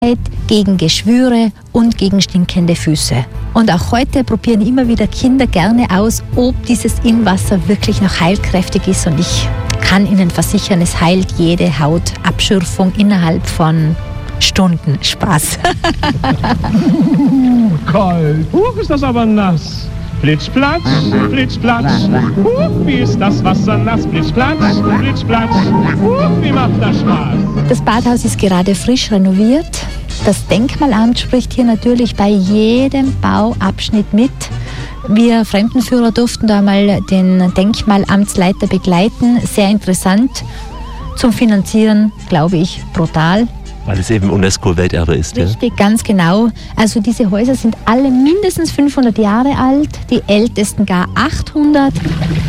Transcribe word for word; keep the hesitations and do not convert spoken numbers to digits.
gegen Geschwüre und gegen stinkende Füße. Und auch heute probieren immer wieder Kinder gerne aus, ob dieses Innenwasser wirklich noch heilkräftig ist. Und ich kann Ihnen versichern, es heilt jede Hautabschürfung innerhalb von Stunden. Spaß. uh, kalt. Huch, ist das aber nass. Plitschplatsch, Plitschplatsch. Huch, wie ist das Wasser nass. Plitschplatsch, Plitschplatsch. Huch, wie macht das Spaß. Das Badhaus ist gerade frisch renoviert. Das Denkmalamt spricht hier natürlich bei jedem Bauabschnitt mit. Wir Fremdenführer durften da mal den Denkmalamtsleiter begleiten. Sehr interessant. Zum Finanzieren, glaube ich, brutal. Weil es eben UNESCO-Welterbe ist. Richtig, ja? Ganz genau. Also diese Häuser sind alle mindestens fünfhundert Jahre alt, die ältesten gar achthundert.